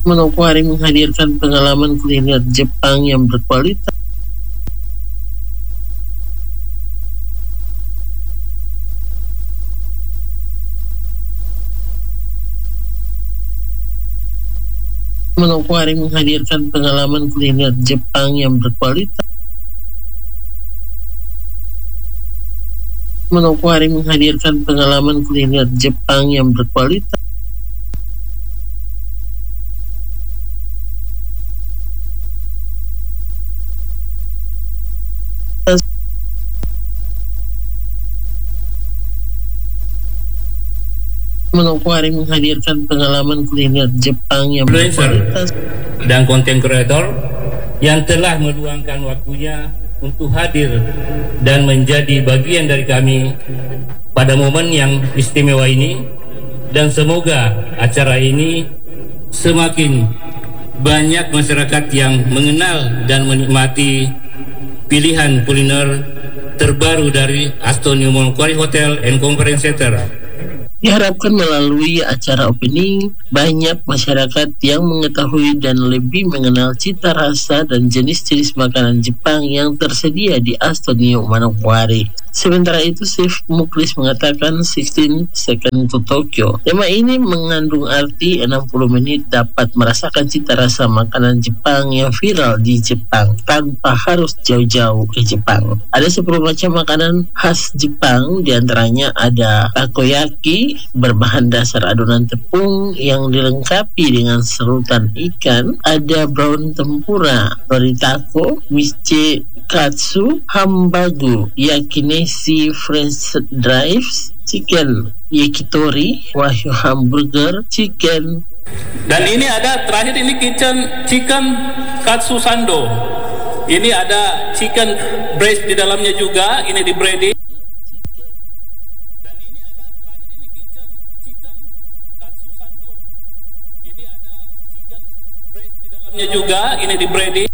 Manokwari menghadirkan pengalaman kuliner Jepang yang berkualitas. Manokwari menghadirkan pengalaman kuliner Jepang yang berkualitas. Manokwari menghadirkan pengalaman kuliner Jepang yang berkualitas. Manokwari menghadirkan pengalaman kuliner Jepang yang berkualitas dan konten kreator yang telah meluangkan waktunya untuk hadir dan menjadi bagian dari kami pada momen yang istimewa ini, dan semoga acara ini semakin banyak masyarakat yang mengenal dan menikmati pilihan kuliner terbaru dari Astonio Manokwari Hotel and Conference Center. Diharapkan melalui acara opening, banyak masyarakat yang mengetahui dan lebih mengenal cita rasa dan jenis-jenis makanan Jepang yang tersedia di Astonio Manokwari. Sementara itu, Chef Muklis mengatakan 16 Second to Tokyo. Tema ini mengandung arti 60 menit dapat merasakan cita rasa makanan Jepang yang viral di Jepang tanpa harus jauh-jauh ke Jepang. Ada 10 macam makanan khas Jepang, diantaranya ada takoyaki berbahan dasar adonan tepung yang dilengkapi dengan serutan ikan, ada brown tempura, noritako, miche katsu, hambagu, yakimeshi french drives, chicken yakitori, wahyu hamburger, chicken. Dan ini ada terakhir, ini chicken katsu sando. Ini ada chicken breast di dalamnya juga, ini di breading. Dan ini ada terakhir, ini chicken katsu sando. Ini ada chicken breast di dalamnya juga, ini di breading.